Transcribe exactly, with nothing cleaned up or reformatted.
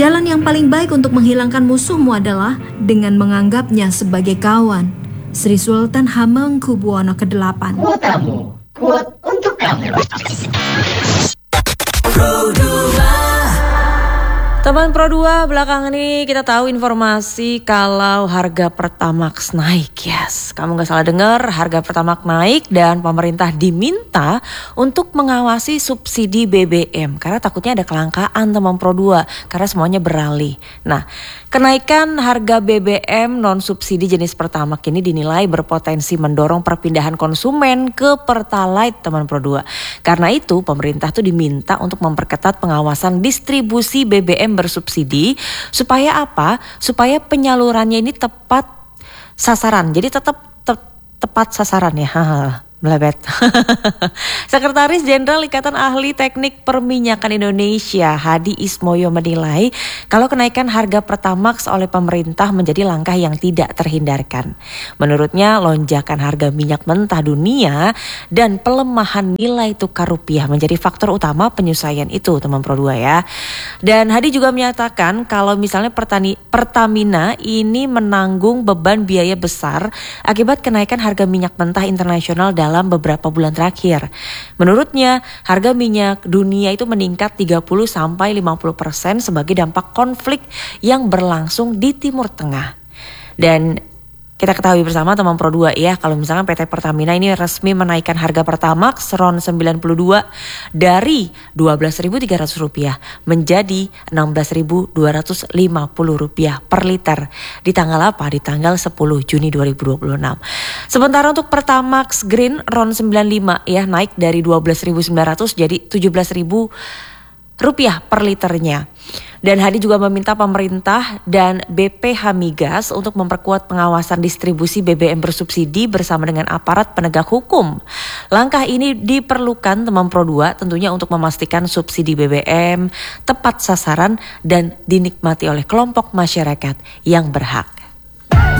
Jalan yang paling baik untuk menghilangkan musuhmu adalah dengan menganggapnya sebagai kawan. Sri Sultan Hamengkubuwono kedelapan. Kuotamu, kuat untuk kamu. Teman Pro dua, belakangan ini kita tahu informasi kalau harga Pertamax naik. Yes, kamu gak salah dengar, harga Pertamax naik dan pemerintah diminta untuk mengawasi subsidi B B M. Karena takutnya ada kelangkaan teman Pro dua, karena semuanya beralih. Nah, kenaikan harga B B M non-subsidi jenis Pertamax ini dinilai berpotensi mendorong perpindahan konsumen ke Pertalite teman Pro dua. Karena itu pemerintah tuh diminta untuk memperketat pengawasan distribusi B B M bersubsidi supaya apa? Supaya penyalurannya ini tepat sasaran. Jadi tetap te- tepat sasaran ya. Melebet. Sekretaris Jenderal Ikatan Ahli Teknik Perminyakan Indonesia Hadi Ismoyo menilai kalau kenaikan harga Pertamax oleh pemerintah menjadi langkah yang tidak terhindarkan. Menurutnya lonjakan harga minyak mentah dunia dan pelemahan nilai tukar rupiah menjadi faktor utama penyesuaian itu teman Pro dua ya. Dan Hadi juga menyatakan kalau misalnya Pertani, Pertamina ini menanggung beban biaya besar akibat kenaikan harga minyak mentah internasional dalam dalam beberapa bulan terakhir. Menurutnya, harga minyak dunia itu meningkat tiga puluh sampai lima puluh persen sebagai dampak konflik yang berlangsung di Timur Tengah. Dan kita ketahui bersama teman Pro dua ya, kalau misalkan P T Pertamina ini resmi menaikkan harga Pertamax RON sembilan puluh dua dari dua belas ribu tiga ratus rupiah menjadi enam belas ribu dua ratus lima puluh rupiah per liter di tanggal apa? Di tanggal sepuluh Juni dua ribu dua puluh enam. Sementara untuk Pertamax Green RON sembilan puluh lima ya naik dari dua belas ribu sembilan ratus jadi tujuh belas ribu rupiah per liternya. Dan Hadi juga meminta pemerintah dan B P H Migas untuk memperkuat pengawasan distribusi B B M bersubsidi bersama dengan aparat penegak hukum. Langkah ini diperlukan teman Pro dua tentunya untuk memastikan subsidi B B M tepat sasaran dan dinikmati oleh kelompok masyarakat yang berhak.